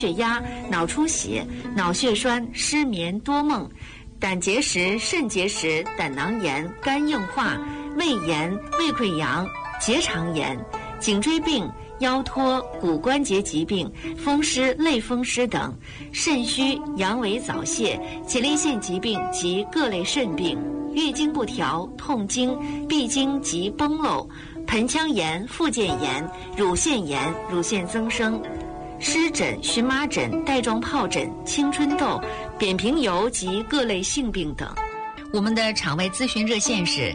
血压、脑出血、脑血栓、失眠、多梦、胆结石、肾结石、胆囊炎、肝硬化、胃炎、胃溃疡、结肠炎、颈椎病、腰托、骨关节疾病、风湿、类风湿等，肾虚、阳痿早泄、前列腺疾病及各类肾病，月经不调、痛经、闭经及崩漏、盆腔炎、附件炎、乳腺炎、乳腺增生、湿疹、荨麻疹、带状疱疹、青春痘、扁平疣及各类性病等。我们的场外咨询热线是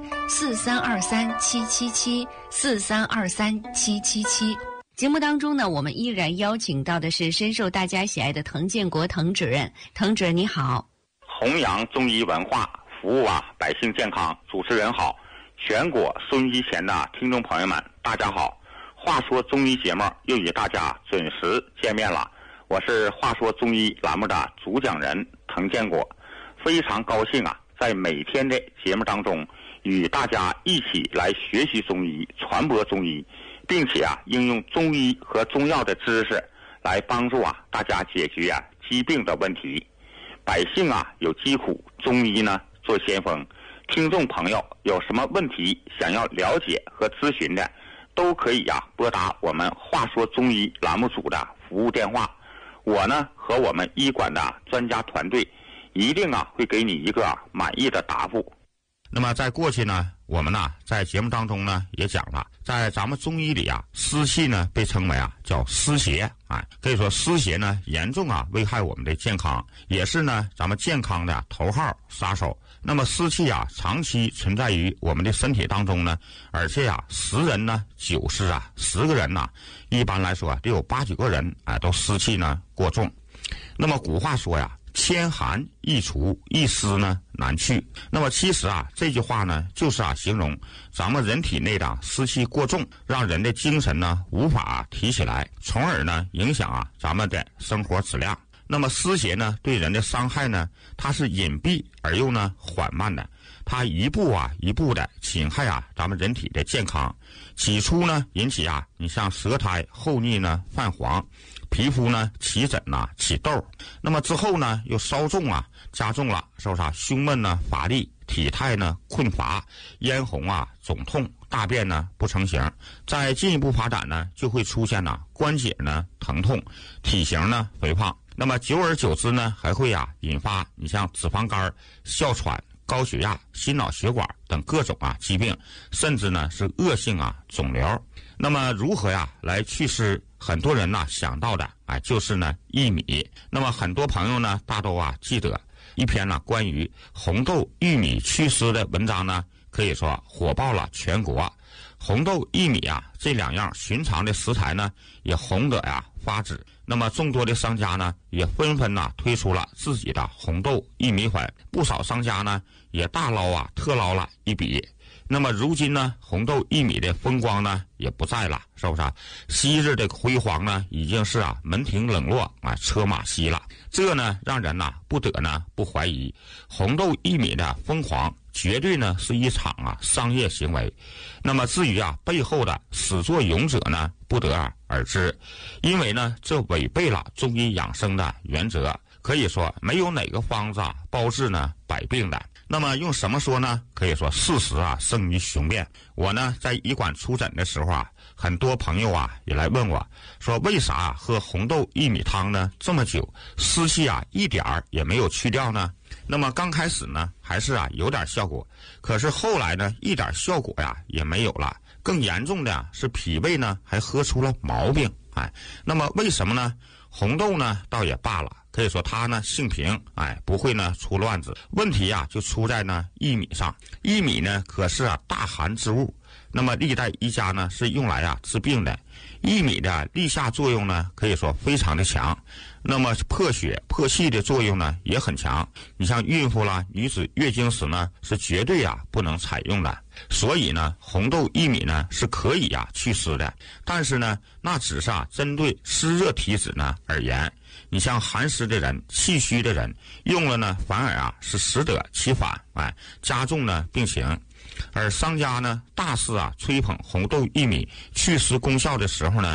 43237774323777。节目当中呢，我们依然邀请到的是深受大家喜爱的滕建国滕主任。滕主任你好。 弘扬中医文化，服务百姓健康。主持人好，全国收音机前的听众朋友们大家好。话说中医节目又与大家准时见面了，我是话说中医栏目的主讲人滕建国，非常高兴在每天的节目当中与大家一起来学习中医，传播中医，并且应用中医和中药的知识来帮助大家解决疾病的问题。百姓有疾苦，中医呢做先锋。听众朋友有什么问题想要了解和咨询的，都可以拨打我们话说中医栏目组的服务电话，我呢和我们医馆的专家团队一定会给你一个满意的答复。 那么在过去呢，我们在节目当中呢也讲了，在咱们中医里湿气呢被称为叫湿邪，可以说湿邪呢严重危害我们的健康，也是呢咱们健康的头号杀手。那么湿气长期存在于我们的身体当中呢，而且10人呢9010个人一般来说得有8、9个人都湿气呢过重。那么古话说千寒易除，一湿呢难去。那么其实这句话呢就是形容咱们人体内的湿气过重，让人的精神呢无法提起来，从而呢影响咱们的生活质量。那么湿邪呢对人的伤害呢，它是隐蔽而又呢缓慢的，它一步一步的侵害咱们人体的健康。起初呢引起你像舌苔厚腻呢泛黄，皮肤呢起疹起痘，那么之后呢又稍重加重了，是不是胸闷呢乏力，体态呢困乏，咽红肿痛，大便呢不成形。再进一步发展呢，就会出现关节呢疼痛，体型呢肥胖。那么久而久之呢，还会引发你像脂肪肝、哮喘、高血压、心脑血管等各种疾病，甚至呢是恶性肿瘤。那么如何来祛湿？很多人想到的就是呢薏米。那么很多朋友呢大都记得一篇关于红豆、薏米祛湿的文章呢，可以说火爆了全国。红豆、薏米这2样寻常的食材呢，也红得发紫。那么众多的商家呢，也纷纷推出了自己的红豆、薏米粉，不少商家呢也大捞特捞了一笔。那么如今呢，红豆、薏米的风光呢也不在了，是不是昔日的辉煌呢，已经是门庭冷落车马稀了。这呢让人不得呢不怀疑，红豆、薏米的疯狂绝对呢是一场商业行为。那么至于背后的始作俑者呢，不得而知，因为呢这违背了中医养生的原则。可以说没有哪个方子包治呢百病的。那么用什么说呢？可以说事实胜于雄辩。我呢在医馆出诊的时候很多朋友也来问我，说为啥喝红豆薏米汤呢这么久，湿气一点儿也没有去掉呢？那么刚开始呢还是有点效果，可是后来呢一点效果也没有了。更严重的是脾胃呢还喝出了毛病。那么为什么呢？红豆呢倒也罢了，可以说它呢性平，不会呢出乱子。问题就出在呢薏米上。薏米呢可是大寒之物，那么历代医家呢是用来治病的。薏米的立下作用呢可以说非常的强，那么破血破气的作用呢也很强。你像孕妇啦、女子月经时呢是绝对不能采用的。所以呢红豆薏米呢是可以祛湿的，但是呢那只是针对湿热体质呢而言。你像寒湿的人、气虚的人用了呢反而是适得其反，加重呢病情。而商家呢大肆吹捧红豆薏米祛湿功效的时候呢，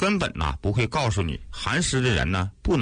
根本不会告诉你寒湿的人呢不能